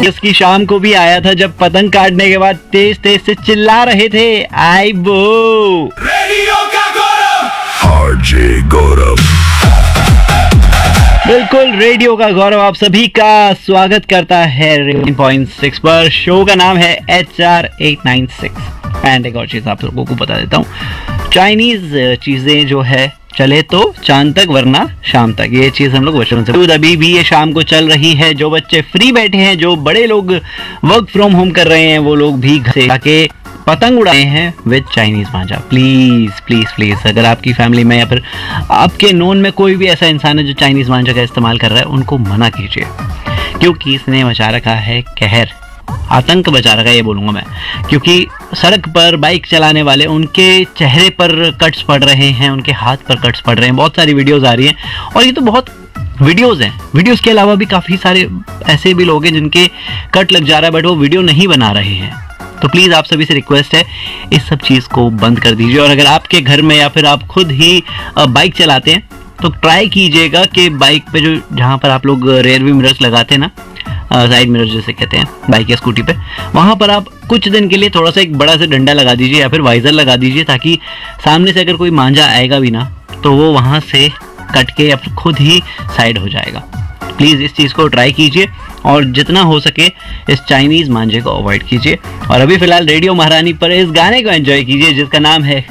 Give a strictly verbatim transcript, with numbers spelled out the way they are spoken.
इसकी शाम को भी आया था जब पतंग काटने के बाद तेज तेज से चिल्ला रहे थे आई बो। रेडियो का गौरव आरजे गौरव। बिल्कुल, रेडियो का गौरव आप सभी का स्वागत करता है रेडियो पॉइंट सिक्स पर। शो का नाम है H R eight nine six. And एक और चीज आप लोगों को बता देता हूँ, चाइनीज चीजें जो है चले तो चांद तक वरना शाम तक, ये चीज हम लोग बचपन से अभी भी ये शाम को चल रही है। जो बच्चे फ्री बैठे हैं, जो बड़े लोग वर्क फ्रॉम होम कर रहे हैं, वो लोग भी घर से जाके पतंग उड़ाए हैं with Chinese Manjha. Please please please अगर आपकी फैमिली में या फिर आपके नोन में कोई भी ऐसा इंसान है जो चाइनीज मांझा का इस्तेमाल कर रहा है, उनको मना कीजिए, क्योंकि इसने मचा रखा है कहर, आतंक बचा रखा है ये बोलूंगा मैं। क्योंकि सड़क पर बाइक चलाने वाले, उनके चेहरे पर कट्स पड़ रहे हैं, उनके हाथ पर कट्स पड़ रहे हैं। बहुत सारी वीडियोस आ रही हैं और ये तो बहुत वीडियोस हैं। वीडियोस के अलावा भी काफ़ी सारे ऐसे भी लोग हैं जिनके कट लग जा रहा है बट वो वीडियो नहीं बना रहे हैं। तो प्लीज़ आप सभी से रिक्वेस्ट है, इस सब चीज़ को बंद कर दीजिए। और अगर आपके घर में या फिर आप खुद ही बाइक चलाते हैं तो ट्राई कीजिएगा कि बाइक पे जो जहाँ पर आप लोग रेयर व्यू मिरर्स लगाते हैं ना, साइड मिरर जैसे कहते हैं बाइक या स्कूटी पे, वहाँ पर आप कुछ दिन के लिए थोड़ा सा एक बड़ा सा डंडा लगा दीजिए या फिर वाइजर लगा दीजिए, ताकि सामने से अगर कोई मांझा आएगा भी ना तो वो वहाँ से कट के या फिर खुद ही साइड हो जाएगा। प्लीज़ इस चीज़ को ट्राई कीजिए और जितना हो सके इस चाइनीज़ मांझे को अवॉइड कीजिए। और अभी फिलहाल रेडियो महारानी पर इस गाने को एंजॉय कीजिए जिसका नाम है